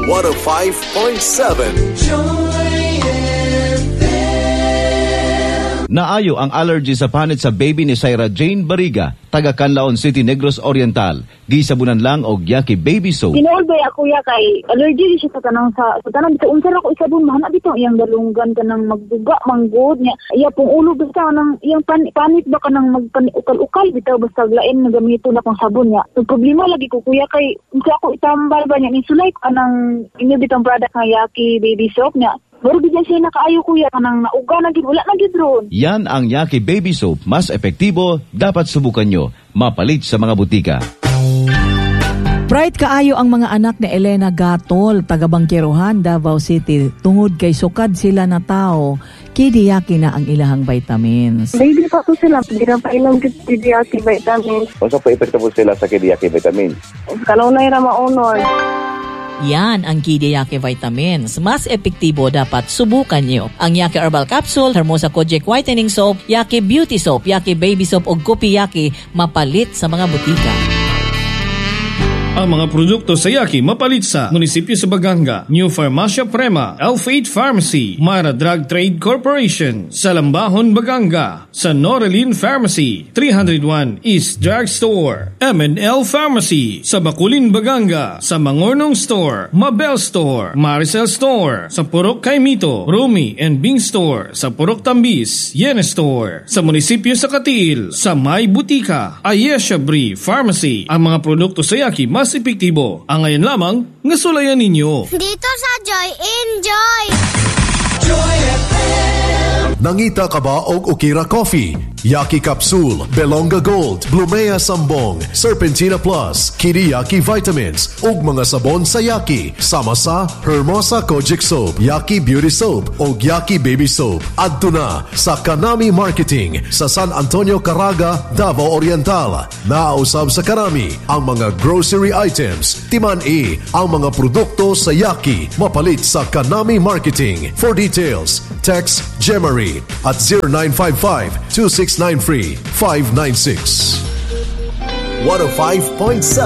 Naayo ang allergy sa panit sa baby ni Syra Jane Bariga, taga Canlaon City, Negros Oriental. Gisabunan lang og Yaki Baby Soap. Tinuolbay ako ya kay allergy siya sa tanang sa unsa ra ko isabon mahana bitaw iyang galunggan kanang magduga manggod nya. Iya pong ulo basta nang iyang panit ba kanang magpanikal-ukal bitaw basta lain nagamito na kong sabon nya. So, problema lagi ko kuya kay unsa ako itambal ba nya ni sulay kanang inyo bitong product nga Yaki Baby Soap nya. Pero bigyan siya nakaayo kuya kanang nauga na gid wala na gid ron. Yan ang Yaki Baby Soap, mas epektibo, dapat subukan nyo. Mapalit sa mga butika. Bright kaayo ang mga anak ni Elena Gatol, taga Bangkerohan, Davao City. Tungod kay sukad sila na tao, kidiyaki na ang ilahang vitamins. Baby pa to sila, ginapailang kidiyaki vitamins. Unsa pa epektibo sila sa kidiyaki vitamins? Kanunay ra maunod. Yan ang Kidi Yaki Vitamins. Mas epektibo, dapat subukan nyo. Ang Yaki Herbal Capsule, Hermosa Kojic Whitening Soap, Yaki Beauty Soap, Yaki Baby Soap o Gupi Yaki, mapalit sa mga butika. Ang mga produkto sa Yaki mapalit sa Munisipyo sa Baganga, New Farmacia Prema, L8 Pharmacy, Mara Drug Trade Corporation, sa Lambahon, Baganga, sa Norelin Pharmacy, 301 East Drug Store, M&L Pharmacy, sa Bakulin, Baganga, sa Mangornong Store, Mabel Store, Maricel Store, sa Purok Kaimito, Rumi and Bing Store, sa Purok Tambis, Yene Store, sa Munisipyo sa Katiil, sa May Butika, Ayesha Brie Pharmacy. Ang mga produkto sa Yaki mas epektibo. Ang ngayon lamang, ngasulayan ninyo. Dito sa Joy, enjoy! Joy FM. Nangita ka ba og Ukira Coffee? Yaki Capsule, Belonga Gold, Blumea Sambong, Serpentina Plus, Kidi Yaki Vitamins, ug mga sabon sa Yaki, sama sa Hermosa Kojic Soap, Yaki Beauty Soap, ug Yaki Baby Soap. Adto na sa Kanami Marketing sa San Antonio, Caraga, Davao Oriental. Naausab sa Kanami ang mga grocery items, timan-i ang mga produkto sa Yaki, mapalit sa Kanami Marketing. For details, text Gemary at 0955-2693-596. 105.7